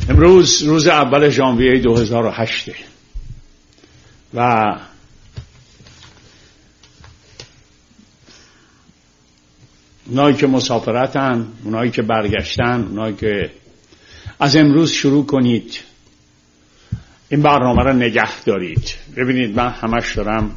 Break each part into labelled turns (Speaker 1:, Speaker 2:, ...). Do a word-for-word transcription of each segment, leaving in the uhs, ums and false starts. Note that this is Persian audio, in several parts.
Speaker 1: امروز روز اول ژانویه دو هزار و هشت و اونایی که مسافرتن، اونایی که برگشتن، اونایی که از امروز شروع کنید این برنامه رو نگه دارید. ببینید من همش دارم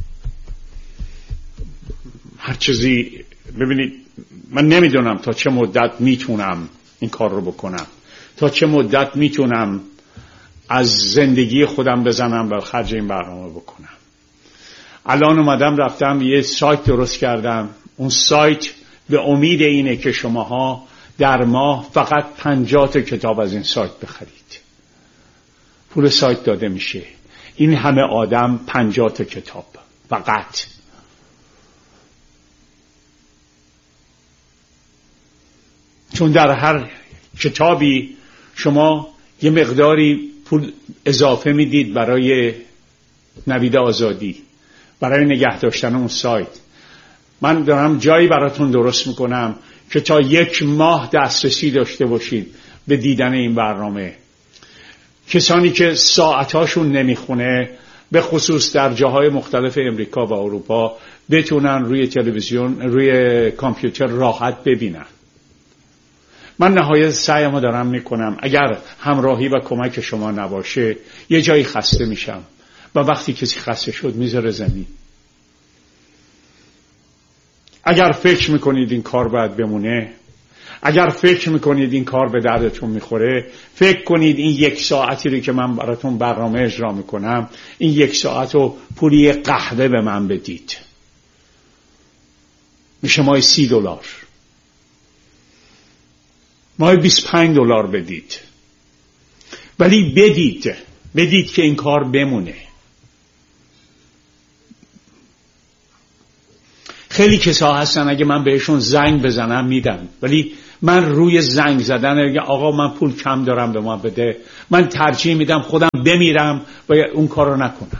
Speaker 1: هر چیزی، ببینید من نمیدونم تا چه مدت میتونم این کار رو بکنم، تا چه مدت میتونم از زندگی خودم بزنم و خرج این برنامه بکنم. الان اومدم رفتم یه سایت درست کردم. اون سایت به امید اینه که شماها در ماه فقط پنجاه تا کتاب از این سایت بخرید. پول سایت داده میشه. این همه آدم پنجاه تا کتاب فقط. چون در هر کتابی شما یه مقداری پول اضافه میدید برای نوید آزادی، برای نگه داشتن اون سایت. من دارم جایی براتون درست میکنم که تا یک ماه دسترسی داشته باشید به دیدن این برنامه. کسانی که ساعتاشون نمیخونه، به خصوص در جاهای مختلف امریکا و اروپا، بتونن روی تلویزیون، روی کامپیوتر راحت ببینن. من نهایت سعیمو دارم میکنم. اگر همراهی و کمک شما نباشه یه جایی خسته میشم و وقتی کسی خسته شد میذاره زمین. اگر فکر میکنید این کار باید بمونه، اگر فکر میکنید این کار به دردتون میخوره، فکر کنید این یک ساعتی رو که من براتون برنامه اجرا میکنم، این یک ساعت رو پولی قهوه به من بدید. میشه مای سی دلار، مای بیست و پنج دلار بدید، ولی بدید بدید که این کار بمونه. خیلی کسا هستن اگه من بهشون زنگ بزنم میدن، ولی من روی زنگ زدن اگه آقا من پول کم دارم به ما بده، من ترجیح میدم خودم بمیرم و اون کار رو نکنم.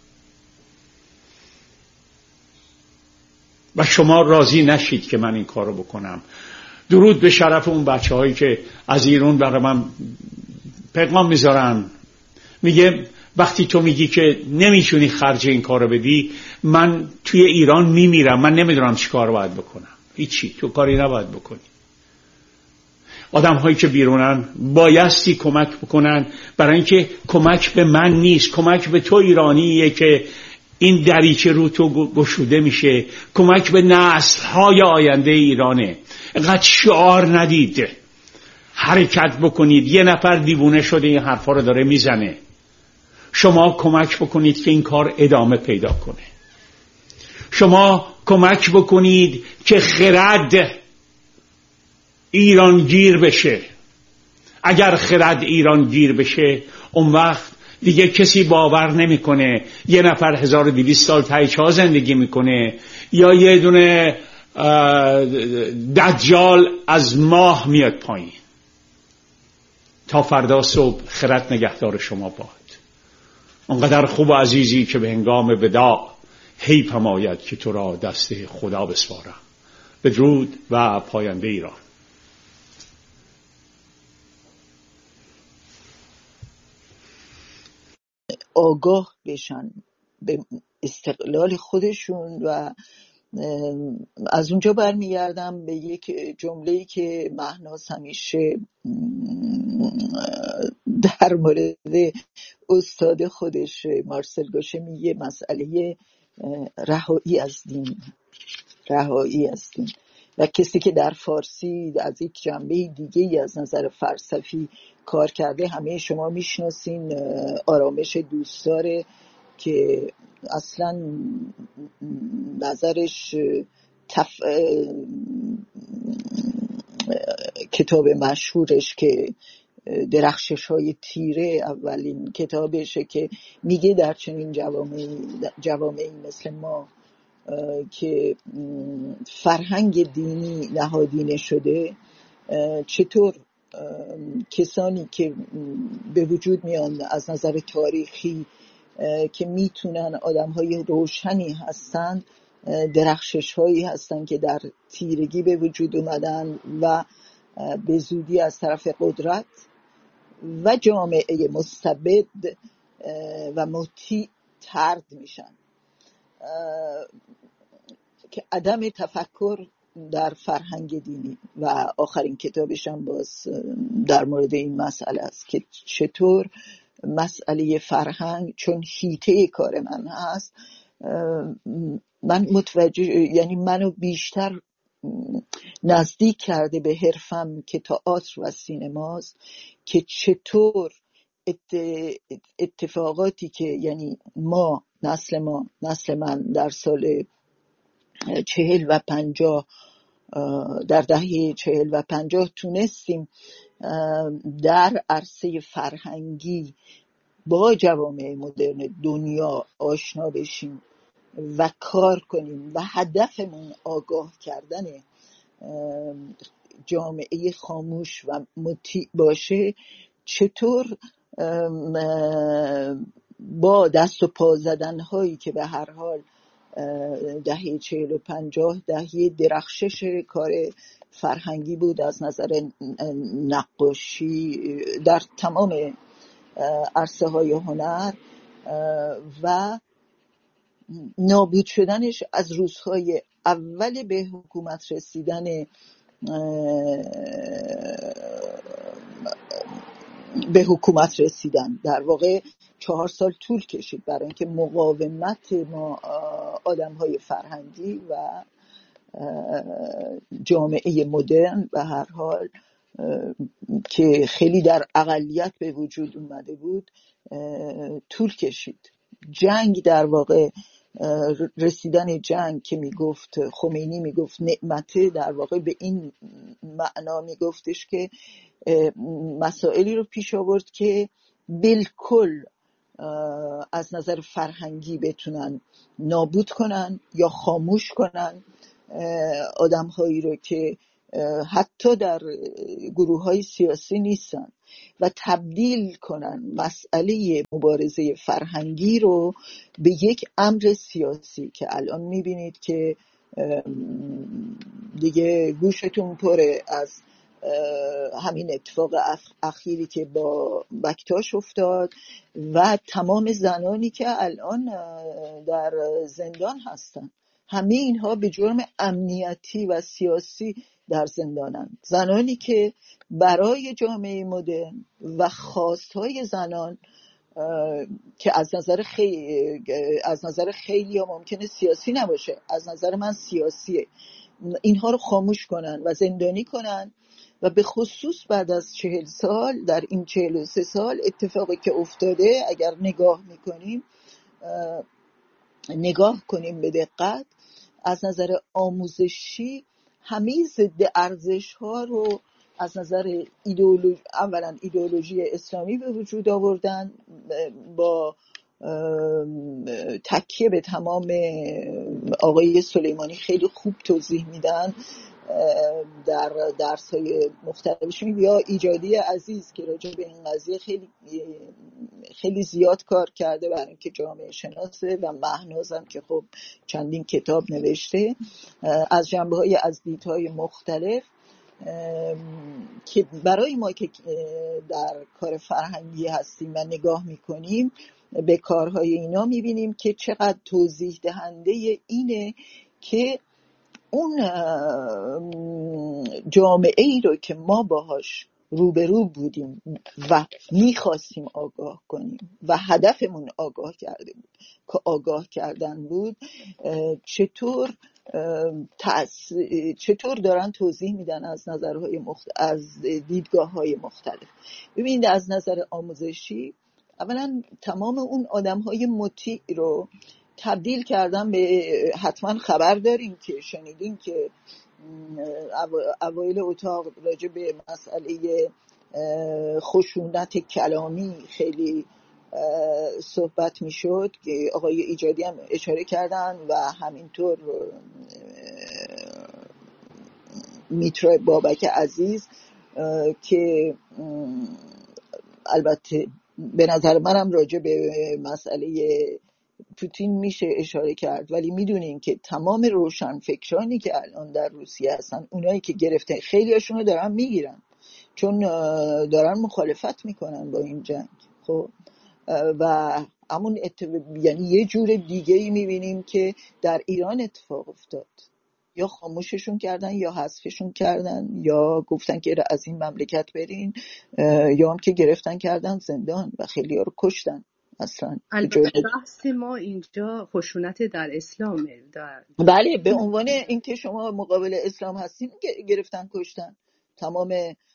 Speaker 1: و شما راضی نشید که من این کار رو بکنم. درود به شرف اون بچه هایی که از ایران برای من پیغام میذارن، میگه وقتی تو میگی که نمیتونی خرج این کار رو بدی، من توی ایران میمیرم، من نمیدونم چی کار باید بکنم. هیچی، تو کاری نباید بکنی. آدم هایی که بیرونن بایستی کمک بکنن، برای اینکه کمک به من نیست، کمک به تو ایرانیه که این دریچه رو تو گشوده میشه. کمک به نسل های آینده ایرانه. اینقدر شعار ندید، حرکت بکنید. یه نفر دیوونه شده این حرفا رو داره میزنه. شما کمک بکنید که این کار ادامه پیدا کنه. شما کمک بکنید که خرد ایرانگیر بشه. اگر خرد ایرانگیر بشه، اون وقت دیگه کسی باور نمیکنه یه نفر هزار و دویست سال ته چاه زندگی میکنه یا یه دونه دجال از ماه میاد پایین. تا فردا صبح خرد نگهدار شما باد. اونقدر خوب و عزیزی که به هنگام وداع حیفم آید که تو را دست خدا بسپارم. بدرود و پاینده ایران.
Speaker 2: آگاه بشن به استقلال خودشون. و از اونجا برمیگردم به یک جمله‌ای که مهناز همیشه در مورد استاد خودش مارسل گوشه میگه، مسئله رهایی از دین، رهایی از دین. و کسی که در فارسی از یک جنبه دیگه ای از نظر فلسفی کار کرده، همه شما میشناسین، آرامش دوستداره که اصلا نظرش تف... کتاب مشهورش که درخشش های تیره اولین کتابشه که میگه در چنین جوامعی جوامعی مثل ما که فرهنگ دینی نهادینه شده، چطور کسانی که به وجود میان از نظر تاریخی که میتونن آدم‌های روشنی هستن، درخشش هایی هستن که در تیرگی به وجود اومدن و به زودی از طرف قدرت و جامعه مستبد و مطیع طرد میشن، که عدم تفکر در فرهنگ دینی. و آخرین کتابشم باز در مورد این مسئله است که چطور مسئله فرهنگ چون حیطه کار من هست، من متوجه، یعنی منو بیشتر نزدیک کرده به حرفم که تئاتر و سینماست، که چطور اتفاقاتی که یعنی ما نسل ما نسل من در سال چهل و پنجاه در دهه چهل و پنجاه تونستیم در عرصه فرهنگی با جوامع مدرن دنیا آشنا بشیم و کار کنیم و هدفمون آگاه کردن جامعه خاموش و مطیع باشه، چطور با دست و پا زدن هایی که به هر حال دهه چهل و پنجاه دهه درخشش کار فرهنگی بود از نظر نقاشی در تمام عرصه های هنر، و نابود شدنش از روزهای اول به حکومت رسیدن به حکومت رسیدن در واقع چهار سال طول کشید برای اینکه مقاومت ما آدم‌های فرهنگی و جامعه مدرن به هر حال که خیلی در اقلیت به وجود اومده بود طول کشید. جنگ در واقع رسیدن جنگ که میگفت خمینی میگفت نعمته، در واقع به این معنا میگفتش که مسائلی رو پیش آورد که بالکل از نظر فرهنگی بتونن نابود کنن یا خاموش کنن آدم‌هایی رو که حتی در گروه‌های سیاسی نیستن و تبدیل کنن مسئله مبارزه فرهنگی رو به یک امر سیاسی که الان می‌بینید که دیگه گوشتون پره از همین اتفاق اخیری که با بکتاش افتاد و تمام زنانی که الان در زندان هستن، همه اینها به جرم امنیتی و سیاسی در زندانن. زنانی که برای جامعه مدرن و خواستهای زنان که از نظر خیلی از نظر خیلی ها ممکنه سیاسی نباشه، از نظر من سیاسیه، اینها رو خاموش کنن و زندانی کنن. و به خصوص بعد از چهل سال، در این چهل و سه سال اتفاقی که افتاده اگر نگاه میکنیم نگاه کنیم به دقت، از نظر آموزشی همه ضد ارزش ها رو از نظر ایدئولوژی، اولا ایدئولوژی اسلامی به وجود آوردن با تکیه به تمام آقای سلیمانی خیلی خوب توضیح میدن در درس های مختلفشون، یا ایجادی عزیز که راجع به این قضیه خیلی خیلی زیاد کار کرده برای اینکه جامعه شناسه، و مهنازم که خب چندین کتاب نوشته از جنبه های از دیدهای مختلف، که برای ما که در کار فرهنگی هستیم و نگاه میکنیم به کارهای اینا میبینیم که چقدر توضیح دهنده اینه که اون جامعه ای رو که ما باهاش روبرو بودیم و میخواستیم آگاه کنیم و هدفمون آگاه کرده بود که آگاه کردن بود، چطور تأس... چطور دارن توضیح میدن از نظرهای مخت... از دیدگاه‌های مختلف. ببینید از نظر آموزشی اولا تمام اون آدم‌های مطیع رو تبدیل کردن به، حتما خبر داریم که شنیدین که اوایل اتاق راجع به مسئله خشونت کلامی خیلی صحبت میشد که آقای ایجادی هم اشاره کردن و همینطور میترا بابک عزیز، که البته به نظر منم راجع به مسئله پوتین میشه اشاره کرد، ولی میدونیم که تمام روشنفکرانی که الان در روسیه هستن، اونایی که گرفته خیلی هاشون رو دارن میگیرن چون دارن مخالفت میکنن با این جنگ. خب و همون ات... یعنی یه جور دیگه ای میبینیم که در ایران اتفاق افتاد، یا خاموششون کردن یا حذفشون کردن یا گفتن که از این مملکت برین، یا هم که گرفتن کردن زندان و خیلی ها رو کشتن. اصلا
Speaker 3: البته بحث ما اینجا خشونت در اسلامه. در
Speaker 2: بله، به عنوان اینکه شما مقابل اسلام هستین گرفتن کشتن. تمام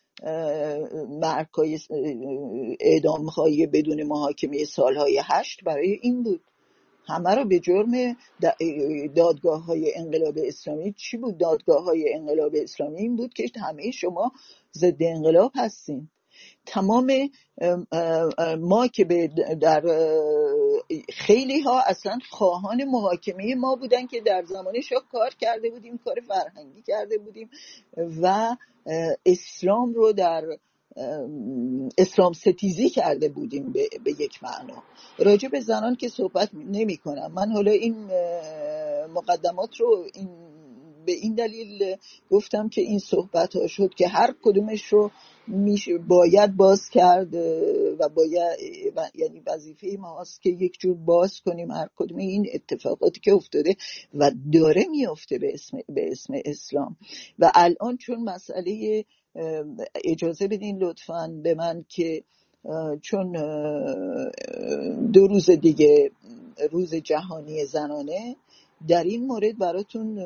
Speaker 2: مرکای اعدام خواهی بدون محاکمه سالهای هشت برای این بود. همه رو به جرم دادگاه های انقلاب اسلامی. چی بود دادگاه های انقلاب اسلامی؟ این بود که همه شما ضد انقلاب هستین. تمام ما که در خیلی ها اصلا خواهان محاکمه ما بودن که در زمان شاه کار کرده بودیم، کار فرهنگی کرده بودیم و اسلام رو در اسلام ستیزی کرده بودیم به, به یک معنا. راجع به زنان که صحبت نمی کنم من. حالا این مقدمات رو این به این دلیل گفتم که این صحبت ها شد که هر کدومش رو میشه باید باز کرد و باید یعنی وظیفه ما هست که یک جور باز کنیم هر کدوم این اتفاقاتی که افتاده و داره میافته به اسم به اسم اسلام. و الان چون مسئله، اجازه بدین لطفاً به من که چون دو روز دیگه روز جهانی زنانه، در این مورد براتون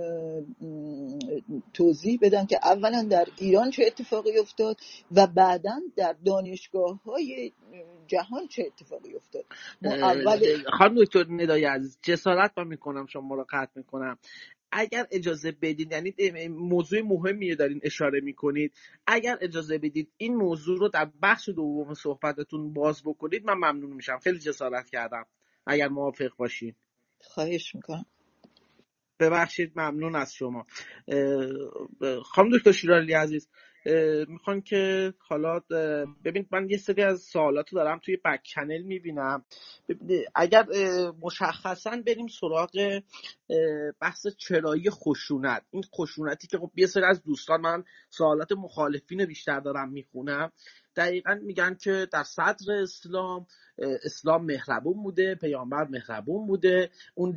Speaker 2: توضیح بدم که اولا در ایران چه اتفاقی افتاد و بعدا در دانشگاه‌های جهان چه اتفاقی افتاد.
Speaker 4: اول خانم دکتر ندای عزیز جسارت با میکنم شما رو قطع میکنم، اگر اجازه بدید، یعنی موضوع مهمی دارین اشاره میکنید، اگر اجازه بدید این موضوع رو در بخش دوم صحبتتون باز بکنید من ممنون میشم. خیلی جسارت کردم، اگر موافق باشین.
Speaker 2: خواهش میکنم.
Speaker 4: ببخشید، ممنون از شما. خانم دکتر شیرالی عزیز، میخوان که حالا ببینید من یه سری از سوالاتو دارم توی بک چنل میبینم، اگر مشخصا بریم سراغ بحث چرایی خشونت، این خشونتی که خب یه سری از دوستان، من سوالات مخالفین بیشتر دارم میخونم، دقیقا میگن که در صدر اسلام اسلام مهربون بوده، پیامبر مهربون بوده، اون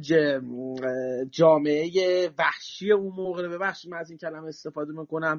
Speaker 4: جامعه وحشی اون موقع، ببخشید من از این کلمه استفاده میکنم،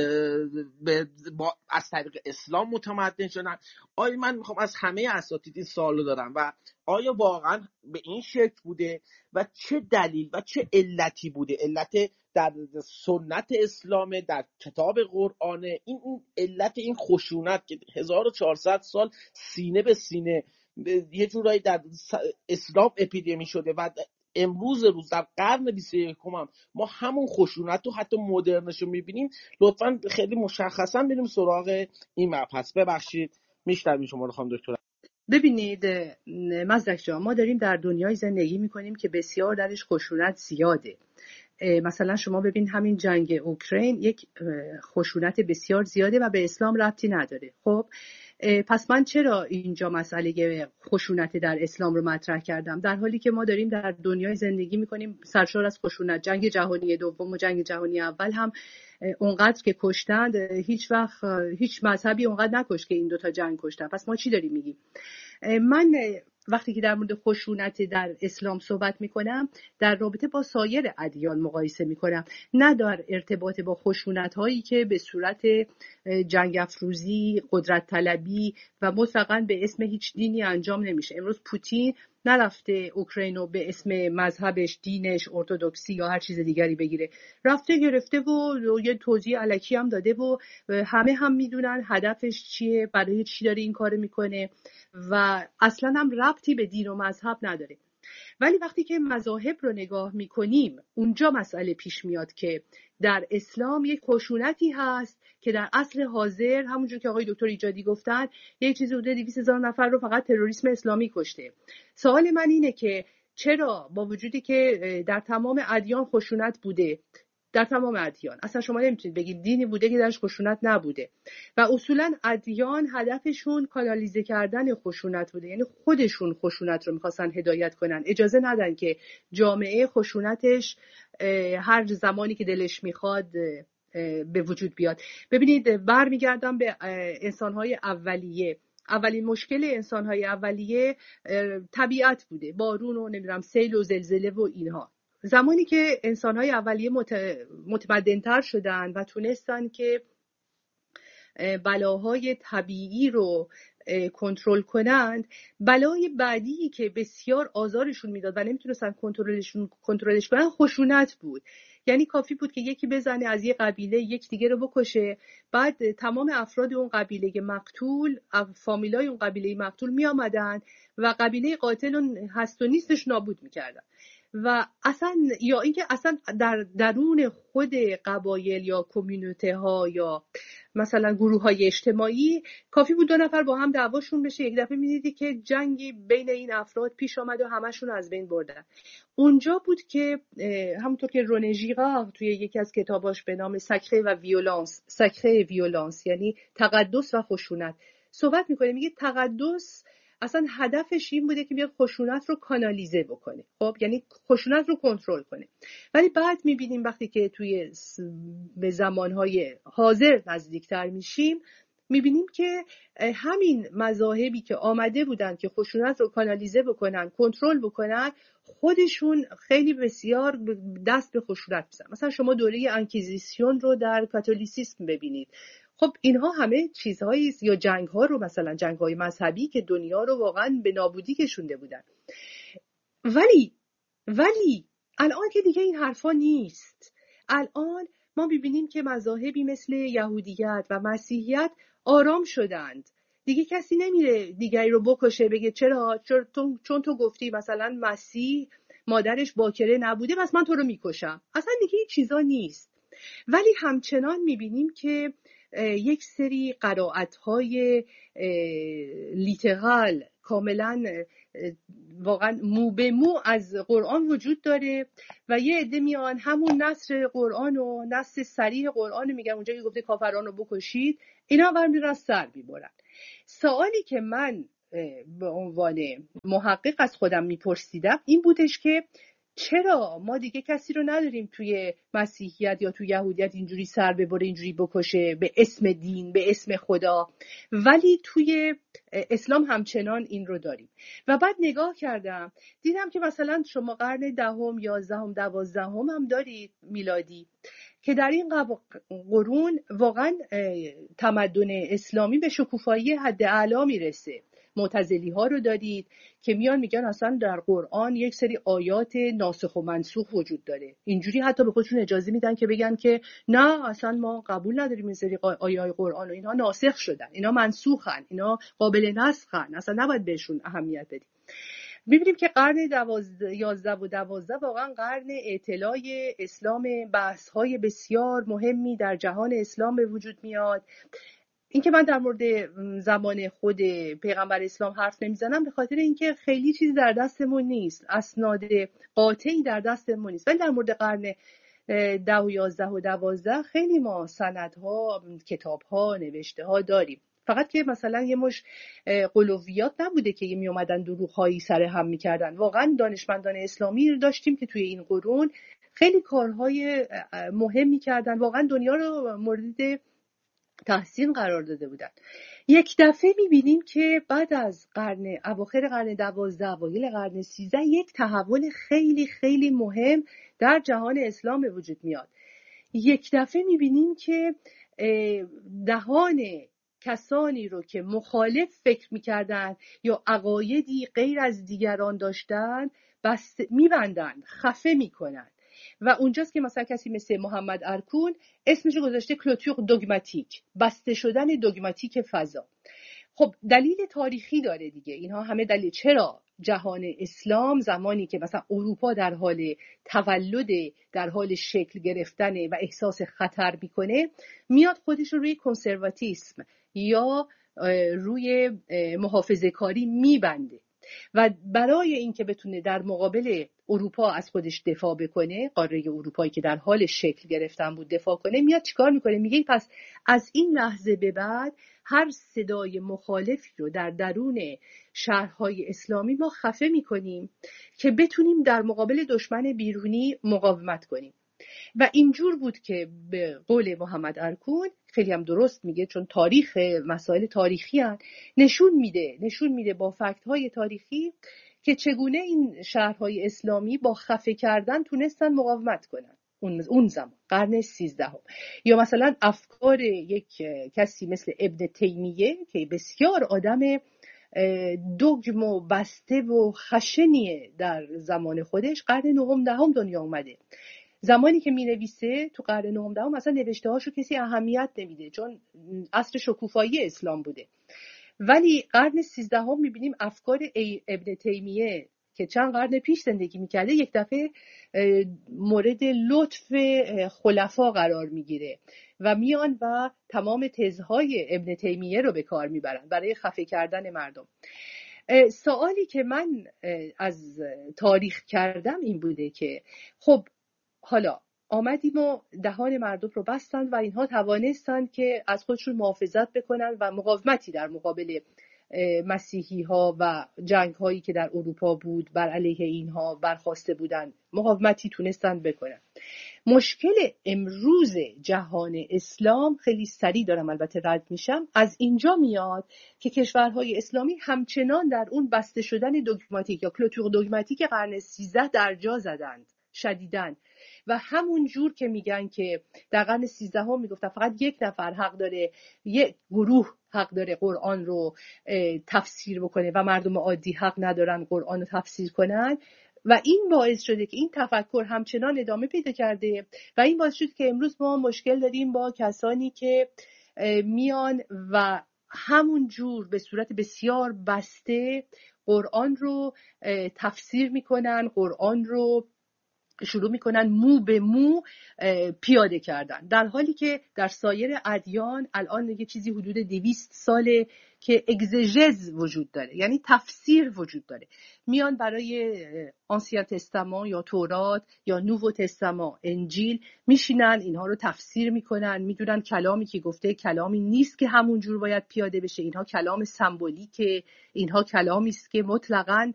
Speaker 4: از طریق اسلام متمدن شدن. آیا من میخوام از همه اساتید این سوالو دارم و آیا واقعا به این شکل بوده و چه دلیل و چه علتی بوده؟ علت در سنت اسلام، در کتاب قرآن، این این علت این خشونت که هزار و چهارصد سال سینه به سینه یه جورایی در اسلام اپیدمی شده و امروز روز در قرن بیست و یکم هم ما همون خشونت رو حتی مدرنش رو میبینیم. لطفاً خیلی مشخصا بریم سراغ این مبحث. ببخشید میشنویم شما رو خانم دکتر.
Speaker 3: ببینید مزدک جان، ما داریم در دنیای زندگی میکنیم که بسیار درش خشونت زیاده. مثلا شما ببین همین جنگ اوکراین یک خشونت بسیار زیاده و به اسلام ربطی نداره. خب پس من چرا اینجا مسئله خشونت در اسلام رو مطرح کردم، در حالی که ما داریم در دنیای زندگی میکنیم سرشار از خشونت؟ جنگ جهانی دوم و جنگ جهانی اول هم اونقدر که کشتند، هیچ وقت هیچ مذهبی اونقدر نکش که این دوتا جنگ کشتن. پس ما چی داریم میگیم؟ من وقتی که در مورد خشونت در اسلام صحبت میکنم در رابطه با سایر ادیان مقایسه میکنم، نه در ارتباط با خشونت هایی که به صورت جنگ افروزی، قدرت طلبی و مطلقاً به اسم هیچ دینی انجام نمیشه. امروز پوتین نرفته اوکراینو به اسم مذهبش، دینش، ارتدوکسی یا هر چیز دیگری بگیره، رفته گرفته و یه توضیح الکی هم داده و همه هم میدونن هدفش چیه، برای چی داره این کارو میکنه و اصلا هم ربطی به دین و مذهب نداره. ولی وقتی که مذاهب رو نگاه میکنیم اونجا مسئله پیش میاد که در اسلام یک خشونتی هست که در عصر حاضر همونجور که آقای دکتر ایجادی گفتن یک چیزی حدود دویست هزار نفر رو فقط تروریسم اسلامی کشته. سوال من اینه که چرا با وجودی که در تمام ادیان خشونت بوده، در تمام ادیان اصلا شما نمیتونید بگید دینی بوده که درش خشونت نبوده و اصولا ادیان هدفشون کانالیزه کردن خشونت بوده، یعنی خودشون خشونت رو میخواستن هدایت کنن، اجازه ندن که جامعه خشونتش هر زمانی که دلش میخواد به وجود بیاد. ببینید برمیگردم به انسان‌های اولیه. اولین مشکل انسان‌های اولیه طبیعت بوده، بارون و نمیدونم سیل و زلزله و اینها. زمانی که انسان‌های اولیه متمدن‌تر شدن و تونستن که بلاهای طبیعی رو کنترل کنند، بلای بعدی که بسیار آزارشون میداد و نمیتونستن کنترلشون کنترلش کنن خشونت بود. یعنی کافی بود که یکی بزنه از یک قبیله یک دیگه رو بکشه، بعد تمام افراد اون قبیله مقتول، فامیلای اون قبیله مقتول می آمدن و قبیله قاتل اون هست و نیستش نابود میکردن. و اصلا یا اینکه اصلا در درون خود قبایل یا کمیونیته ها یا مثلا گروه های اجتماعی کافی بود دو نفر با هم دعواشون بشه، یک دفعه می‌دیدی که جنگی بین این افراد پیش آمد و همشون از بین بردن. اونجا بود که همونطور که رونه ژیرار توی یکی از کتاباش به نام سکره و ویولانس، سکره ویولانس یعنی تقدس و خشونت صحبت میکنه، میگه تقدس اصلا هدفش این بوده که بیاد خشونت رو کانالیزه بکنه، خب یعنی خشونت رو کنترل کنه. ولی بعد میبینیم وقتی که توی به زمانهای حاضر نزدیکتر میشیم، میبینیم که همین مذاهبی که آمده بودن که خشونت رو کانالیزه بکنن، کنترل بکنن، خودشون خیلی بسیار دست به خشونت میزنن. مثلا شما دوره انکیزیسیون رو در کاتولیسیسم ببینید. خب اینها همه چیزهایی یا جنگ‌ها رو، مثلا جنگ‌های مذهبی که دنیا رو واقعا به نابودی کشونده بودن. ولی ولی الان که دیگه این حرفا نیست. الان ما می‌بینیم که مذاهبی مثل یهودیت و مسیحیت آرام شدند. دیگه کسی نمیره دیگری رو بکشه بگه چرا چون, چون تو گفتی مثلا مسیح مادرش باکره نبوده پس من تو رو میکشم. اصلا دیگه این چیزا نیست. ولی همچنان می‌بینیم که یک سری قرائت‌های لیترال کاملا واقعا مو به مو از قرآن وجود داره و یه عده میان همون نصر قرآن و نص صریح قرآن میگن اونجا که گفته کافران رو بکشید، اینا برمی‌دارن سر می‌برن. سوالی که من به عنوان محقق از خودم میپرسیدم این بودش که چرا ما دیگه کسی رو نداریم توی مسیحیت یا توی یهودیت اینجوری سر ببره، اینجوری بکشه به اسم دین، به اسم خدا، ولی توی اسلام همچنان این رو داریم. و بعد نگاه کردم دیدم که مثلا شما قرن دهم، یازدهم، دوازدهم هم دارید میلادی که در این قرون واقعا تمدن اسلامی به شکوفایی حد اعلا میرسه. معتزلی ها رو دارید که میان میگن اصلا در قرآن یک سری آیات ناسخ و منسوخ وجود داره. اینجوری حتی به خودشون اجازه میدن که بگن که نه اصلا ما قبول نداریم این سری آیات قرآن و اینها ناسخ شدن، اینا منسوخن، اینا قابل نسخن، اصلا نباید بهشون اهمیت بدیم. می‌بینیم که قرن یازده و دوازده واقعا قرن اطلاع اسلام، بحث‌های بسیار مهمی در جهان اسلام به وجود میاد. این که من در مورد زمان خود پیغمبر اسلام حرف نمیزنم به خاطر اینکه خیلی چیزی در دستمون نیست، اسناد قاطعی در دستمون نیست. ولی در مورد قرن ده و یازده و دوازده خیلی ما سندها، کتابها، نوشته‌ها داریم. فقط که مثلا یه مش قلویات نبوده که می اومدن دروغ‌هایی سر هم می‌کردن. واقعا دانشمندان اسلامی داشتیم که توی این قرون خیلی کارهای مهمی کردن، واقعا دنیا رو مورد تحسین قرار داده بودن. یک دفعه می‌بینیم که بعد از قرن اواخر قرن دوازده اوایل قرن سیزده یک تحول خیلی خیلی مهم در جهان اسلام به وجود میاد. یک دفعه می‌بینیم که دهان کسانی رو که مخالف فکر می‌کردن یا عقایدی غیر از دیگران داشتن بس می‌بندن، خفه می‌کنن. و اونجاست که مثلا کسی مثل محمد ارکون اسمش رو گذاشته کلوتور دوگماتیک، بسته شدن دوگماتیک فضا. خب دلیل تاریخی داره دیگه، اینها همه دلیل. چرا جهان اسلام زمانی که مثلا اروپا در حال تولد، در حال شکل گرفتن و احساس خطر میکنه، میاد خودش رو روی کنسرواتیسم یا روی محافظه کاری میبنده و برای اینکه بتونه در مقابل اروپا از خودش دفاع بکنه، قاره اروپایی که در حال شکل گرفتن بود دفاع کنه، میاد چیکار میکنه؟ میگه پس از این لحظه به بعد هر صدای مخالفی رو در درون شهرهای اسلامی ما خفه میکنیم که بتونیم در مقابل دشمن بیرونی مقاومت کنیم. و اینجور بود که به قول محمد ارکون، خیلی هم درست میگه چون تاریخ مسائل تاریخی هست، نشون میده نشون میده با فکت های تاریخی که چگونه این شهرهای اسلامی با خفه کردن تونستن مقاومت کنن اون اون زمان قرن سیزدهم. یا مثلا افکار یک کسی مثل ابن تیمیه که بسیار آدم دوگم و بسته و خشنیه در زمان خودش، قرن نهم دهم دنیا اومده. زمانی که می نویسه تو قرن نهم دهم اصلا نوشته هاشو کسی اهمیت نمیده چون عصر شکوفایی اسلام بوده. ولی قرن سیزدهم می بینیم افکار ابن تیمیه که چند قرن پیش زندگی میکرده یک دفعه مورد لطف خلفا قرار میگیره و میان و تمام تزهای ابن تیمیه رو به کار میبرن برای خفه کردن مردم. سوالی که من از تاریخ کردم این بوده که خب حالا آمدیم و دهان مردم رو بستند و اینها توانستند که از خودشون محافظت بکنن و مقاومتی در مقابل مسیحی ها و جنگ هایی که در اروپا بود بر علیه اینها برخاسته بودن، مقاومتی تونستن بکنن. مشکل امروز جهان اسلام، خیلی سریع دارم البته رد میشم، از اینجا میاد که کشورهای اسلامی همچنان در اون بسته شدن دوگماتیک یا کلوتور دوگماتیک قرن سیزده در جا زدند شدیداً. و همون جور که میگن که در قرن سیزدهم میگفتن فقط یک نفر حق داره، یک گروه حق داره قرآن رو تفسیر بکنه و مردم عادی حق ندارن قرآن رو تفسیر کنن، و این باعث شده که این تفکر همچنان ادامه پیدا کرده و این باعث شده که امروز ما مشکل داریم با کسانی که میان و همون جور به صورت بسیار بسته قرآن رو تفسیر میکنن، قرآن رو شروع میکنن مو به مو پیاده کردن، در حالی که در سایر ادیان الان یه چیزی حدود دویست ساله که اگزژز وجود داره، یعنی تفسیر وجود داره. میان برای آنسین تستمان یا تورات یا نوو تستمان انجیل میشینن اینها رو تفسیر میکنن، میدونن کلامی که گفته کلامی نیست که همون جور باید پیاده بشه، اینها کلام سمبولیکه، اینها کلامی است که مطلقاً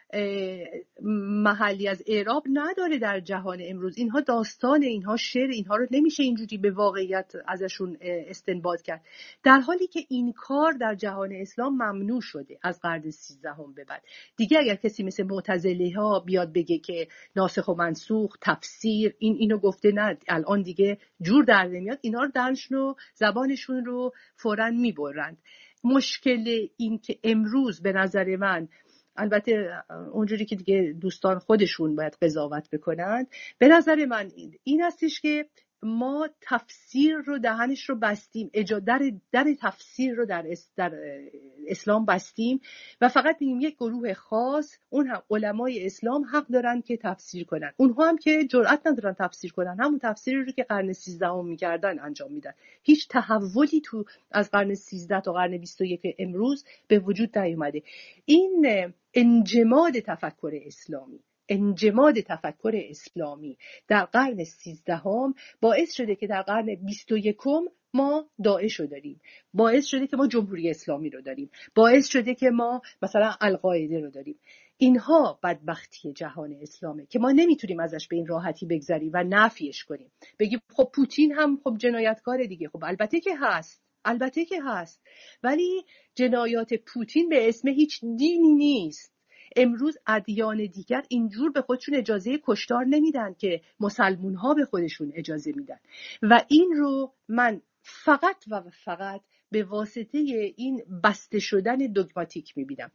Speaker 3: محلی از اعراب نداره در جهان امروز. اینها داستان، اینها شعر، اینها رو نمیشه اینجوری به واقعیت ازشون استنباط کرد، در حالی که این کار در جهان اسلام ممنوع شده از قرن سیزدهم به بعد. دیگه اگر کسی مثل معتزله ها بیاد بگه که ناسخ و منسوخ، تفسیر، این اینو گفته، نه الان دیگه جور در نمیاد، اینا رو دانشون و زبانشون رو فوراً میبرند. مشکل این که امروز به نظر من، البته اونجوری که دیگه دوستان خودشون باید قضاوت بکنن، به نظر من این هستش که ما تفسیر رو دهنش رو بستیم، در, در تفسیر رو در, در اسلام بستیم و فقط بگیم یک گروه خاص، اون هم علمای اسلام حق دارن که تفسیر کنن. اونها هم که جرئت ندارن تفسیر کنن، همون تفسیری رو که قرن سیزدهم میکردن انجام میدن. هیچ تحولی تو از قرن سیزده تا قرن بیست و یک امروز به وجود نیومده. این انجماد تفکر اسلامی انجماد تفکر اسلامی در قرن سیزدهم باعث شده که در قرن بیست و یکم ما داعش رو داریم، باعث شده که ما جمهوری اسلامی رو داریم، باعث شده که ما مثلا القاعده رو داریم. اینها بدبختی جهان اسلامه که ما نمیتونیم ازش به این راحتی بگذریم و نفیش کنیم، بگیم خب پوتین هم خب جنایتکار دیگه. خب البته که هست، البته که هست، ولی جنایات پوتین به اسم هیچ دینی نیست. امروز ادیان دیگر اینجور به خودشون اجازه کشتار نمیدن که مسلمون ها به خودشون اجازه میدن، و این رو من فقط و فقط به واسطه این بسته شدن دوگماتیک میبینم.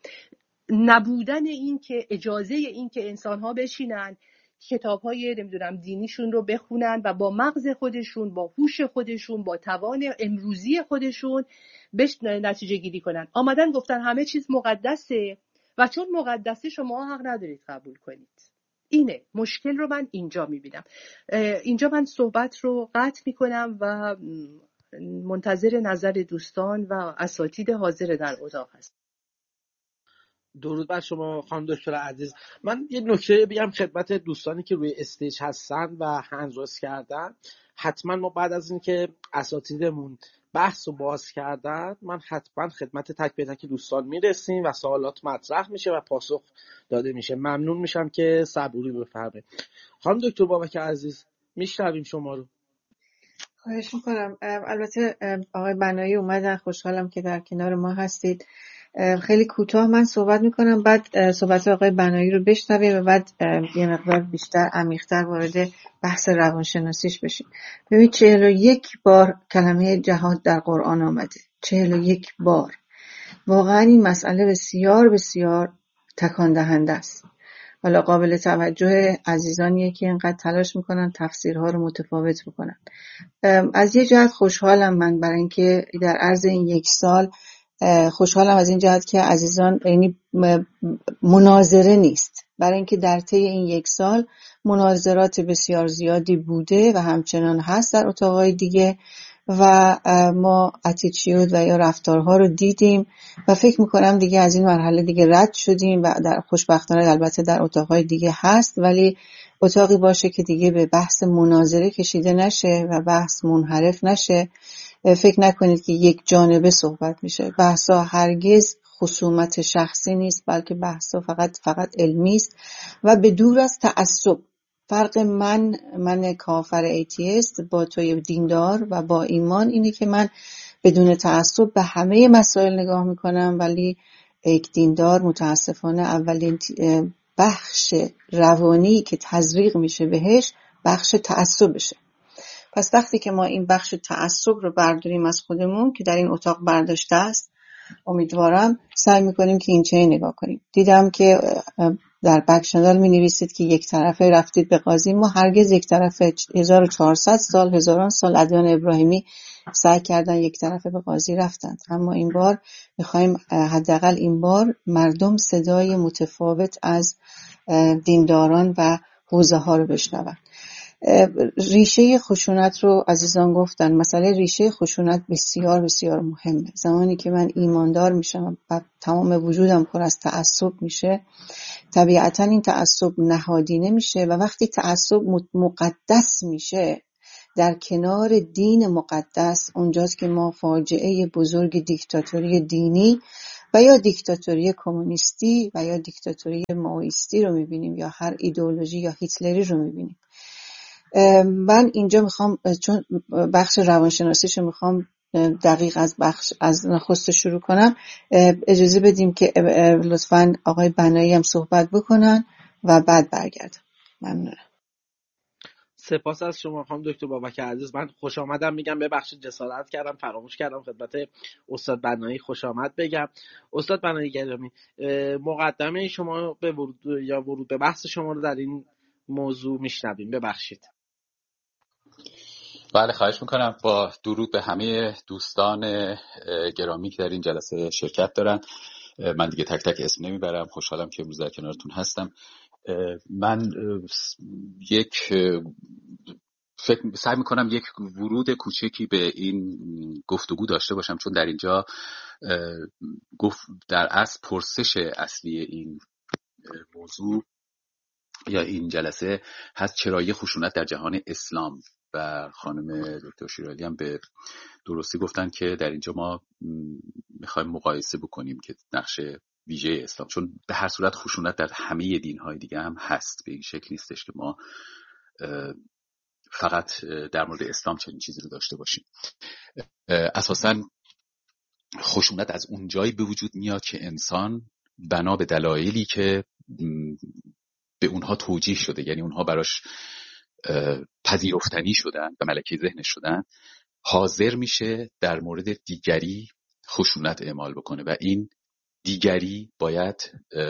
Speaker 3: نبودن این که اجازه این که انسان ها بشینن کتاب‌های نمیدونم دینیشون رو بخونن و با مغز خودشون، با هوش خودشون، با توان امروزی خودشون بهش نتیجه گیری کنن. آمدن گفتن همه چیز مقدسه و چون مقدسه شما حق ندارید قبول کنید. اینه مشکل رو من اینجا میبینم. اینجا من صحبت رو قطع میکنم و منتظر نظر دوستان و اساتید حاضر در اتاق هستم.
Speaker 4: درود بر شما خانم دکتر عزیز. من یه نکته بگم خدمت دوستانی که روی استیج هستن و هند ریز کردن. حتما ما بعد از اینکه اساتیدمون بحث رو باز کردن، من حتما خدمت تک به تک دوستان میرسیم و سوالات مطرح میشه و پاسخ داده میشه. ممنون میشم که صبوری بفرمایید. خانم دکتر بابک عزیز میشنویم شما رو.
Speaker 5: خواهش میکنم. البته آقای بنایی اومدن، خوشحالم که در کنار ما هستید. خیلی کوتاه من صحبت میکنم، بعد صحبت آقای بنایی رو بشنویم و بعد یه مقدار بیشتر عمیق‌تر وارد بحث روانشناسیش بشیم. ببینید چهل و یک بار کلمه جهاد در قرآن آمده، چهل و یک بار. واقعا این مسئله بسیار بسیار تکان دهنده است. حالا قابل توجه عزیزانیه که اینقدر تلاش میکنن تفسیرها رو متفاوت بکنن. از یه جهت خوشحالم من برای اینکه در عرض این یک سال خوشحالم از این جهت که عزیزان، یعنی مناظره نیست، برای اینکه در طی این یک سال مناظرات بسیار زیادی بوده و همچنان هست در اتاقهای دیگه و ما اتیتیود و یا رفتارها رو دیدیم و فکر میکنم دیگه از این مرحله دیگه رد شدیم و در خوشبختانه البته در اتاقهای دیگه هست، ولی اتاقی باشه که دیگه به بحث مناظره کشیده نشه و بحث منحرف نشه. فکر نکنید که یک جانبه صحبت میشه. بحثا هرگز خصومت شخصی نیست، بلکه بحثا فقط فقط علمی است و به دور از تعصب. فرق من من کافر ایتیست با توی دیندار و با ایمان اینه که من بدون تعصب به همه مسائل نگاه میکنم، ولی یک دیندار متاسفانه اولین بخش روانی که تزریق میشه بهش بخش تعصبشه. پس وقتی که ما این بخش تعصب رو برداریم از خودمون که در این اتاق برداشته است، امیدوارم سعی میکنیم که این چه نگاه کنیم. دیدم که در بک چنل می نویسید که یک طرفه رفتید به قاضی. ما هرگز یک طرفه هزار و چهارصد سال هزاران سال ادیان ابراهیمی سعی کردن یک طرفه به قاضی رفتند، اما این بار میخوایم حداقل این بار مردم صدای متفاوت از دینداران و حوزه ها رو بشنون. ریشه خشونت رو عزیزان گفتن. مسئله ریشه خشونت بسیار بسیار مهمه. زمانی که من ایماندار میشم و تمام وجودم پر از تعصب میشه، طبیعتا این تعصب نهادینه میشه و وقتی تعصب مقدس میشه در کنار دین مقدس، اونجاست که ما فاجعه بزرگ دیکتاتوری دینی و یا دیکتاتوری کمونیستی و یا دیکتاتوری مائیستی رو میبینیم یا هر ایدئولوژی یا هیتلری رو میبینیم. من اینجا میخوام چون بخش روانشناسیشو میخوام دقیق از بخش از نخست شروع کنم، اجازه بدیم که لطفاً آقای بنایی هم صحبت بکنن و بعد برگردم. ممنونم.
Speaker 4: سپاس از شما خانم دکتر بابک عزیز. من خوش آمدم میگم، ببخشید جسارت کردم، فراموش کردم خدمت استاد بنایی خوش آمد بگم. استاد بنایی گرامی، مقدمه شما به ورود یا ورود به بحث شما رو در این موضوع میشنویم. ببخشید.
Speaker 6: بله خواهش میکنم. با درود به همه دوستان گرامی که در این جلسه شرکت دارن. من دیگه تک تک اسم نمیبرم. خوشحالم که امروز در کنارتون هستم. من یک فکر سعی میکنم یک ورود کوچکی به این گفتگو داشته باشم، چون در اینجا گفت در اصل پرسش اصلی این موضوع یا این جلسه هست چرایی خشونت در جهان اسلام، و خانم دکتر شیرالی هم به درستی گفتن که در اینجا ما میخوایم مقایسه بکنیم که نقش ویژه اسلام، چون به هر صورت خشونت در همه دین‌های دیگه هم هست، به این شکل نیستش که ما فقط در مورد اسلام چنین چیزی رو داشته باشیم. اساساً خشونت از اون جایی به وجود میاد که انسان بنا به دلایلی که به اونها توجیه شده، یعنی اونها براش پذیرفتنی شدن و ملکه ذهنش شدن، حاضر میشه در مورد دیگری خشونت اعمال بکنه و این دیگری باید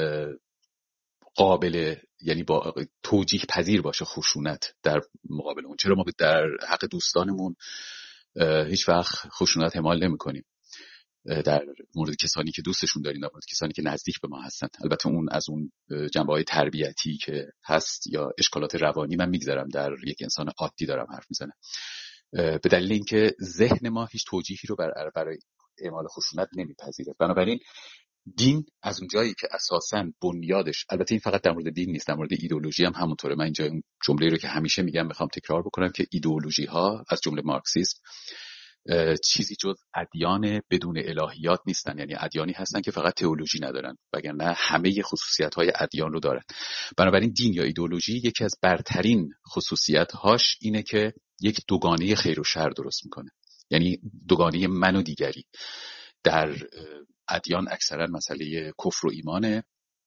Speaker 6: قابل، یعنی با توجیه پذیر باشه خشونت در مقابل اون. چرا ما در حق دوستانمون هیچ وقت خشونت اعمال نمی کنیم در مورد کسانی که دوستشون داریم، در مورد کسانی که نزدیک به ما هستن؟ البته اون از اون جنبه‌های تربیتی که هست یا اشکالات روانی من میگذارم، در یک انسان عادی دارم حرف میزنم، به دلیل اینکه ذهن ما هیچ توجیهی رو برای اعمال خشونت نمیپذیره. بنابراین دین از اون جایی که اساساً بنیادش، البته این فقط در مورد دین نیست، در مورد ایدئولوژی هم همونطوره. من اینجا اون جمله رو که همیشه میگم میخوام تکرار بکنم که ایدئولوژی ها از جمله مارکسیسم چیزی جز ادیان بدون الهیات نیستن، یعنی ادیانی هستن که فقط تئولوژی ندارن، وگرنه همه خصوصیت‌های ادیان رو دارن. بنابراین دین یا ایدئولوژی یکی از برترین خصوصیت‌هاش اینه که یک دوگانه خیر و شر درست میکنه، یعنی دوگانه من و دیگری. در ادیان اکثرا مسئله کفر و ایمانه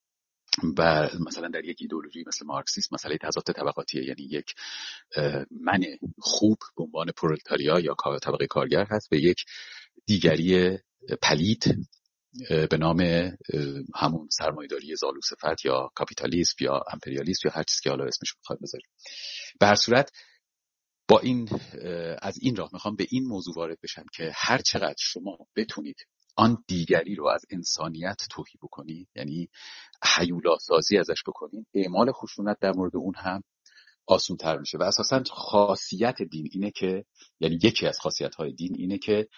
Speaker 6: و مثلا در یک ایدئولوژی مثل مارکسیسم مسئله تضاد طبقاتیه، یعنی یک من خوب به عنوان پرولتاریا یا طبقه کارگر هست و یک دیگری پلید به نام همون سرمایه‌داری زالوصفت یا کاپیتالیسم یا امپریالیسم یا هر چیزی که حالا اسمش رو بخواید بذارید. به هر صورت با این از این راه میخوام به این موضوع وارد بشم که هر چقدر شما بتونید آن دیگری رو از انسانیت توهی بکنید، یعنی هیولا سازی ازش بکنید، اعمال خشونت در مورد اون هم آسان تر میشه. و اساساً خاصیت دین اینه که، یعنی یکی از خاصیت‌های دین اینه که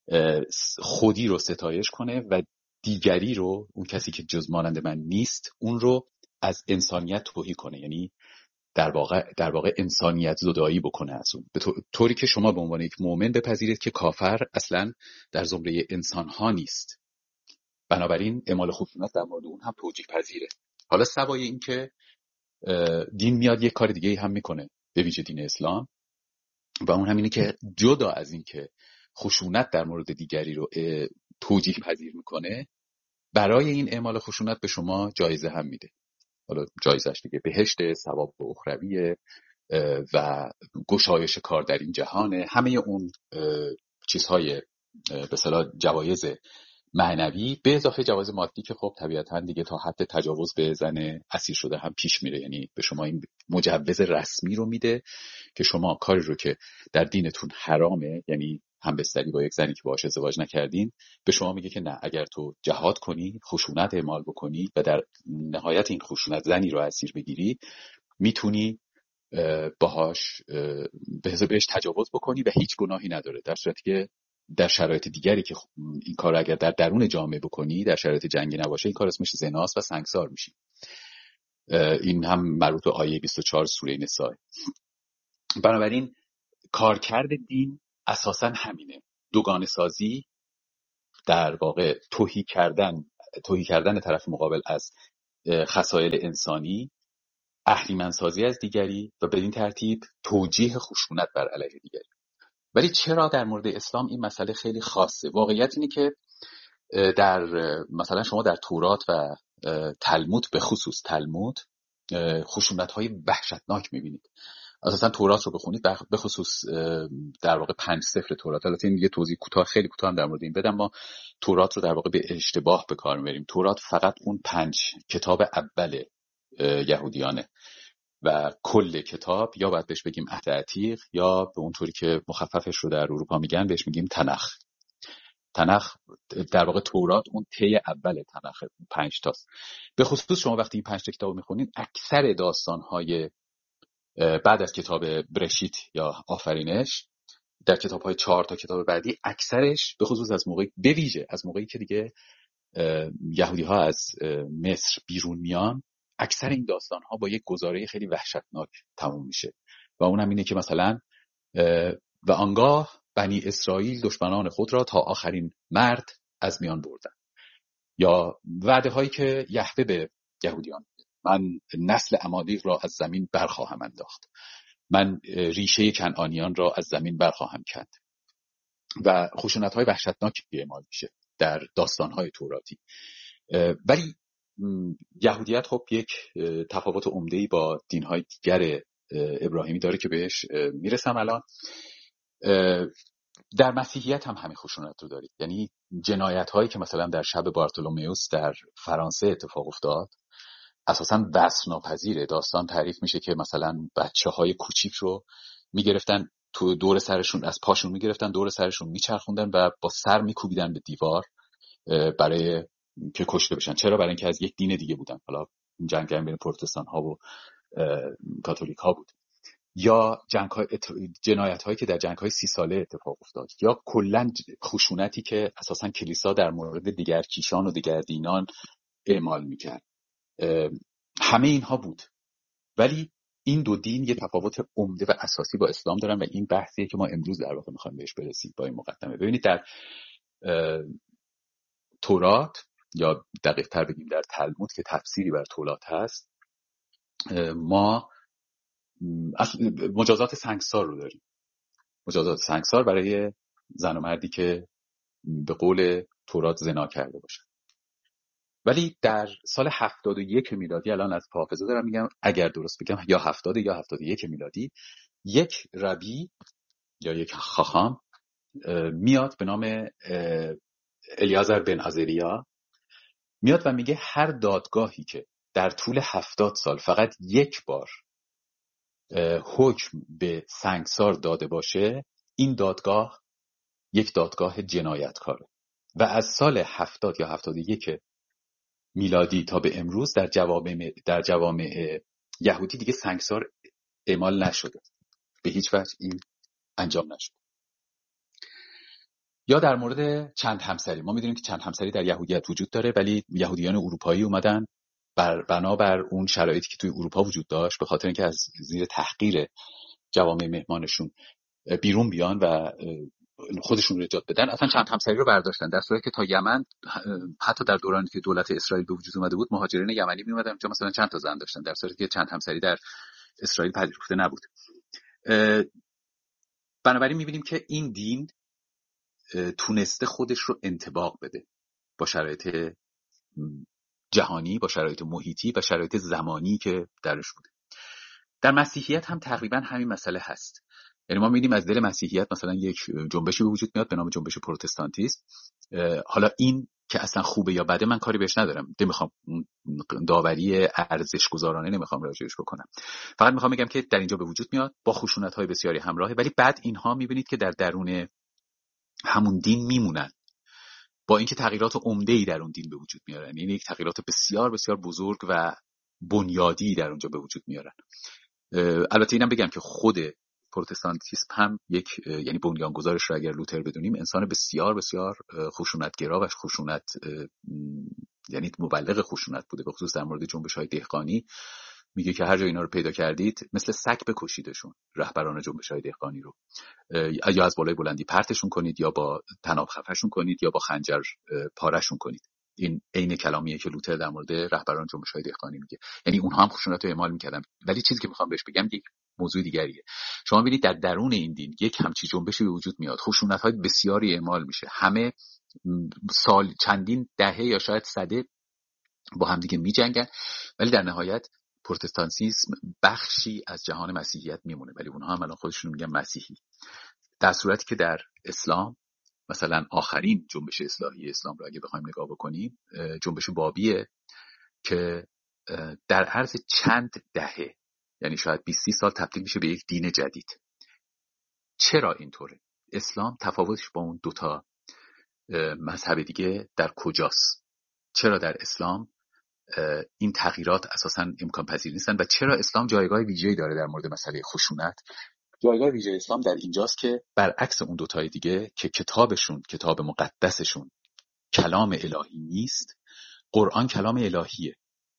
Speaker 6: خودی رو ستایش کنه و دیگری رو، اون کسی که جز مانند من نیست، اون رو از انسانیت توهی کنه، یعنی در واقع در واقع انسانیت زدایی بکنه از اون، به طوری که شما به عنوان یک مؤمن بپذیرید که کافر اصلا در زمره انسان‌ها نیست. بنابراین اعمال خشونت در مورد اون هم توجیه پذیره. حالا سوای این که دین میاد یک کار دیگه هم میکنه، به ویژه دین اسلام، و اون هم اینه که جدا از این که خشونت در مورد دیگری رو توجیه پذیر میکنه، برای این اعمال خشونت به شما جایزه هم میده. حالا جایزش دیگه بهشت، ثواب اخروی و گشایش کار در این جهانه، همه اون چیزهای به اصطلاح جوایز معنوی به اضافه جوایز مادی که خب طبیعتاً دیگه تا حد تجاوز به زن اسیر شده هم پیش میره، یعنی به شما این مجوز رسمی رو میده که شما کاری رو که در دینتون حرامه، یعنی همبستری با یک زنی که باهاش ازدواج نکردین، به شما میگه که نه، اگر تو جهاد کنی، خشونت اعمال بکنی و در نهایت این خشونت زنی رو اسیر بگیری، میتونی باهاش بهش تجاوز بکنی و هیچ گناهی نداره. در صورتی که در شرایط دیگری که این کار اگر در درون جامعه بکنی، در شرایط جنگی نباشه، این کار اسمش زناست و سنگسار میشی. این هم مربوط به آیه بیست و چهار سوره نساء. بنابراین کارکرد دین اساساً همینه، دوگانه سازی، در واقع توهی کردن توهی کردن طرف مقابل از خصایل انسانی، اهریمن سازی از دیگری و بدین ترتیب توجیه خشونت بر علیه دیگری. ولی چرا در مورد اسلام این مسئله خیلی خاصه؟ واقعیت اینه که در مثلا شما در تورات و تلمود، به خصوص تلمود، خشونت‌های وحشتناک می‌بینید. اساسا تورات رو بخونید، به خصوص در واقع پنج سفر تورات. البته این دیگه توضیح کوتاه، خیلی کوتاه هم در مورد این بدم. ما تورات رو در واقع به اشتباه به کار می‌بریم. تورات فقط اون پنج کتاب اول یهودیانه و کل کتاب یا باید بهش بگیم عهد عتیق، یا به اون طوری که مخففش رو در اروپا میگن بهش میگیم تنخ. تنخ در واقع تورات اون طی اول تنخه، پنج تاست. به خصوص شما وقتی این پنج تا کتاب میخونید، اکثر داستان‌های بعد از کتاب برشیت یا آفرینش، در کتاب‌های چهار تا کتاب بعدی، اکثرش به خصوص از موقعی به ویژه از موقعی که دیگه یهودی‌ها از مصر بیرون میان، اکثر این داستان‌ها با یک گزاره خیلی وحشتناک تموم میشه و اونم اینه که مثلا و آنگاه بنی اسرائیل دشمنان خود را تا آخرین مرد از میان بردن، یا وعده هایی که یهوه به یهودیان، من نسل عمالق را از زمین برخواهم انداخت، من ریشه کنعانیان را از زمین برخواهم کند، و خشونت های وحشتناکی اعمال میشه در داستان های توراتی. ولی یهودیت خب یک تفاوت عمده‌ای با دین‌های دیگر ابراهیمی داره که بهش میرسم الان. در مسیحیت هم همین خشونت رو دارید، یعنی جنایت هایی که مثلا در شب بارتولومئوس در فرانسه اتفاق افتاد اساساً وصف ناپذیره. داستان تعریف میشه که مثلا بچه های کوچیک رو میگرفتن تو دور سرشون، از پاشون میگرفتن دور سرشون میچرخوندن و با سر میکوبیدن به دیوار برای که کشته بشن. چرا؟ برای اینکه از یک دین دیگه بودن. حالا جنگ بین پروتستان ها و کاتولیک ها بود. یا جنگ های جنایت هایی که در جنگ های سی ساله اتفاق افتاد، یا کلا خشونتی که اساسا کلیسا در مورد دیگر کیشان و دیگر دینان اعمال میکرد. همه اینها بود. ولی این دو دین یه تفاوت عمده و اساسی با اسلام دارن و این بحثیه که ما امروز در واقع میخوایم بهش برسیم با این مقدمه. ببینید در تورات یا دقیق تر بگیم در تلمود که تفسیری بر تورات هست، ما مجازات سنگسار رو داریم. مجازات سنگسار برای زن و مردی که به قول تورات زنا کرده باشن. ولی در سال هفتاد و یک میلادی، الان از حافظه دارم میگم اگر درست بگم، یا هفتاد یا هفتاد و یک میلادی، یک ربی یا یک خاخام میاد به نام الیازر بن عزریا، میاد و میگه هر دادگاهی که در طول هفتاد سال فقط یک بار حکم به سنگسار داده باشه، این دادگاه یک دادگاه جنایتکاره. و از سال هفتاد یا هفتاد و یک میلادی تا به امروز در جوامع در جوامع یهودی دیگه سنگسار اعمال نشده، به هیچ وجه این انجام نشده. یا در مورد چند همسری، ما میدونیم که چند همسری در یهودیت وجود داره، ولی یهودیان اروپایی اومدن بر بنابر اون شرایطی که توی اروپا وجود داشت، به خاطر اینکه از زیر تحقیر جوامع مهمانشون بیرون بیان و خودشون رو نجات بدن، اصلا چند همسری رو برداشتن، در صورتی که تا یمن حتی در دورانی که دولت اسرائیل به وجود اومده بود مهاجرین یمنی می اومدن اونجا مثلا چند تا زن داشتن، در صورتی که چند همسری در اسرائیل پذیرفته نبود. بنابراین می‌بینیم که این دین تونسته خودش رو انطباق بده با شرایط جهانی، با شرایط محیطی و شرایط زمانی که درش بوده. در مسیحیت هم تقریبا همین مسئله هست. یعنی ما می‌بینیم از دل مسیحیت مثلا یک جنبشی به وجود میاد به نام جنبش پروتستانتیسم. حالا این که اصلا خوبه یا بده من کاری بهش ندارم، نمیخوام داوری ارزش گذارانه نمیخوام راجعش بکنم، فقط میخوام بگم که در اینجا به وجود میاد با خشونت‌های بسیاری همراهه، ولی بعد اینها می‌بینید که در درون همون دین میمونن، با اینکه تغییرات عمده‌ای در اون دین به وجود میارن. یعنی یک تغییرات بسیار بسیار بزرگ و بنیادی در اونجا به وجود میارن. البته اینم بگم که خود پروتستانتیسم هم یک، یعنی بنیانگذارش رو اگر لوتر بدونیم، انسان بسیار بسیار خشونتگرا و خشونت، یعنی مبلغ خشونت بوده، به خصوص در مورد جنبش‌های دهقانی. میگه که هر جا اینا رو پیدا کردید مثل سگ بکشیدشون، رهبران جنبش‌های دهقانی رو، یا از بالای بلندی پرتشون کنید، یا با طناب خفه‌شون کنید، یا با خنجر پاره‌شون کنید. این عین کلامیه که لوتر در مورد رهبران جنبش‌های دهقانی میگه. یعنی اونها هم خشونت رو اعمال می‌کردن. ولی چیزی که می‌خوام بهش بگم یک موضوع دیگریه. شما ببینید در درون این دین یک همچین جنبشی به وجود میاد، خشونت‌های بسیاری اعمال میشه، همه سال چندین دهه یا شاید سده با هم دیگه می‌جنگن، ولی در نهایت پروتستانتیسم بخشی از جهان مسیحیت میمونه، ولی اونها هم الان خودشون میگن مسیحی. در صورتی که در اسلام مثلا آخرین جنبش اصلاحی اسلام رو اگه بخوایم نگاه بکنیم، جنبش بابیه که در عرض چند دهه، یعنی شاید بیست سال تبدیل میشه به یک دین جدید. چرا اینطوره؟ اسلام تفاوتش با اون دوتا مذهب دیگه در کجاست؟ چرا در اسلام این تغییرات اساساً امکان پذیر نیستن و چرا اسلام جایگاه ویژه‌ای داره در مورد مسئله خشونت؟ جایگاه ویژه اسلام در اینجاست که برعکس اون دوتای دیگه که کتابشون، کتاب مقدسشون کلام الهی نیست، قرآن کلام الهیه.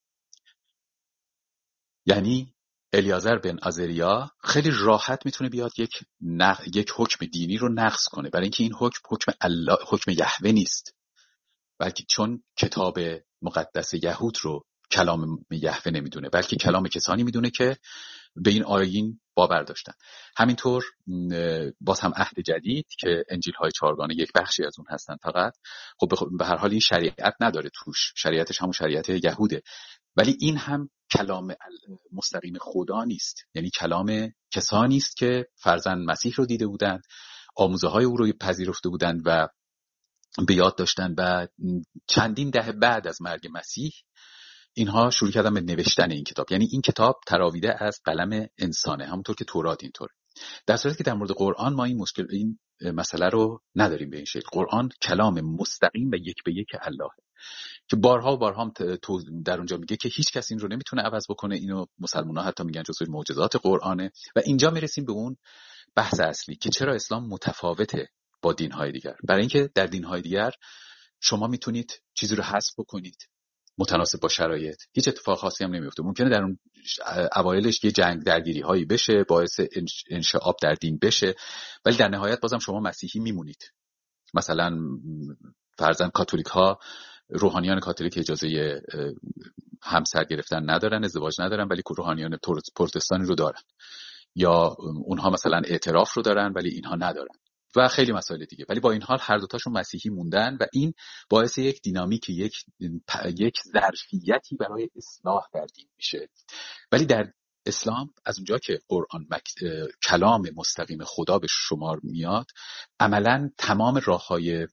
Speaker 6: یعنی الیازر بن عزریا خیلی راحت میتونه بیاد یک نق... یک حکم دینی رو نقض کنه، برای اینکه این حکم حکم الله، حکم یهوه نیست، بلکه چون کتاب مقدس یهود رو کلام یهوه نمیدونه، بلکه کلام کسانی میدونه که به این آیین باور داشتن. همینطور باز هم عهد جدید که انجیل های چهارگانه یک بخشی از اون هستن فقط، خب به هر حال این شریعت نداره توش، شریعتش همون شریعت یهوده، ولی این هم کلام مستقیم خدا نیست، یعنی کلام کسانی است که فرزند مسیح رو دیده بودند، آموزه های او رو پذیرفته بودند و به یاد داشتن و چندین دهه بعد از مرگ مسیح اینها شروع کردن به نوشتن این کتاب. یعنی این کتاب تراویده از قلم انسانه، همونطور که تورات اینطوره. در صورتی که در مورد قرآن ما این مشکل این مسئله رو نداریم به این شکل. قرآن کلام مستقیم و یک به یک الله که بارها و بارها در اونجا میگه که هیچ کس این رو نمیتونه عوض بکنه. اینو مسلمان‌ها حتی میگن جزو معجزات قرآنه. و اینجا میرسیم به اون بحث اصلی که چرا اسلام متفاوته با دین‌های دیگر. برای اینکه در دین‌های دیگر شما میتونید چیزی رو حذف بکنید، متناسب با شرایط هیچ اتفاق خاصی هم نمیفته. ممکنه در اون اوایلش یه جنگ درگیری هایی بشه، باعث انشعاب در دین بشه، ولی در نهایت بازم شما مسیحی میمونید. مثلا فرضاً کاتولیک ها، روحانیان کاتولیک اجازه همسر گرفتن ندارن، ازدواج ندارن، ولی روحانیان پروتستانی رو دارن، یا اونها مثلا اعتراف رو دارن ولی اینها ندارن و خیلی مسائل دیگه. ولی با این حال هر دوتاشون مسیحی موندن و این باعث یک دینامیک، یک یک ظرفیتی برای اصلاح در دین میشه. ولی در اسلام از اونجا که قرآن مک... کلام مستقیم خدا به شمار میاد، عملاً تمام راههای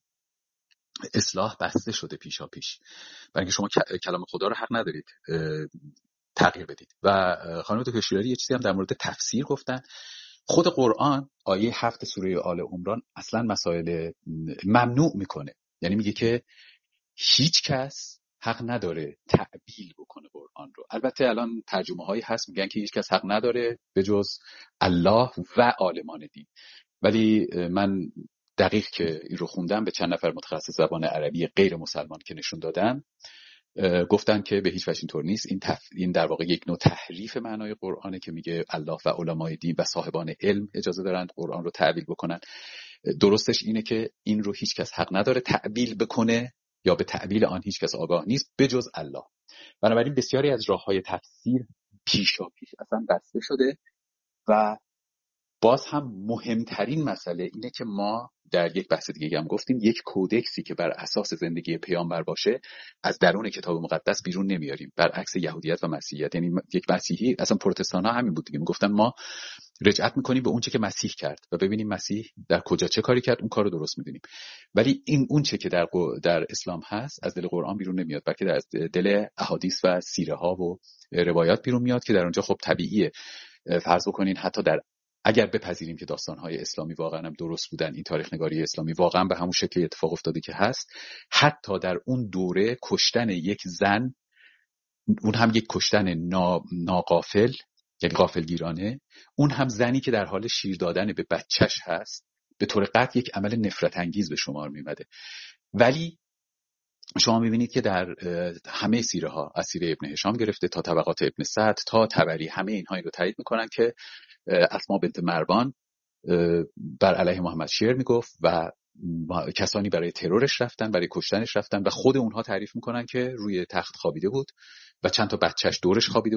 Speaker 6: اصلاح بسته شده پیشا پیش، برای اینکه شما کلام خدا رو حق ندارید تغییر بدید. و خانم دکتر شیرازی یه چیزی هم در مورد تفسیر گفتن. خود قرآن آیه هفت سوره آل عمران اصلا مسائل ممنوع میکنه، یعنی میگه که هیچ کس حق نداره تعبیل بکنه قرآن رو. البته الان ترجمه هایی هست میگن که هیچ کس حق نداره به جز الله و عالمان دین، ولی من دقیق که این رو خوندم به چند نفر متخصص زبان عربی غیر مسلمان که نشون دادن، گفتن که به هیچ وجه اینطور نیست. این تف... این در واقع یک نوع تحریف معنای قرآنه که میگه الله و علمای دین و صاحبان علم اجازه دارن قرآن رو تعبیل بکنن. درستش اینه که این رو هیچ کس حق نداره تعبیل بکنه یا به تعبیل آن هیچ کس آگاه نیست به جز الله. بنابراین بسیاری از راههای تفسیر پیشا پیش اصلا بسته شده و باز هم مهمترین مسئله اینه که ما در یک بحث دیگه هم گفتیم یک کودکسی که بر اساس زندگی پیامبر باشه از درون کتاب مقدس بیرون نمیاریم، برعکس یهودیت و مسیحیت. یعنی یک مسیحی، اصلا پروتستان ها همین بود دیگه، میگفتن ما رجعت میکنیم به اون چه که مسیح کرد و ببینیم مسیح در کجا چه کاری کرد، اون کارو درست میدونیم. ولی این اون چه که در در اسلام هست از دل قرآن بیرون نمیاد، بلکه از دل احادیث و سیره ها و روایات بیرون میاد که در اونجا خب طبیعیه فرض بکنین حتی در اگر بپذیریم که داستان‌های اسلامی واقعا هم درست بودن، این تاریخ نگاری اسلامی واقعا به همون شکلی اتفاق افتاده که هست، حتی در اون دوره کشتن یک زن، اون هم یک کشتن نا... ناغافل، یعنی غافلگیرانه، اون هم زنی که در حال شیر دادن به بچهش هست، به طور قطع یک عمل نفرت انگیز به شمار میمده. ولی شما میبینید که در همه سیره ها، از سیره ابن هشام گرفته تا طبقات ابن سعد تا طبری، همه اینها رو تایید میکنن که اسما بنت مروان بر علیه محمد شعر میگفت و کسانی برای ترورش رفتن، برای کشتنش رفتن و خود اونها تعریف میکنن که روی تخت خوابیده بود و چند تا بچهش دورش خوابیده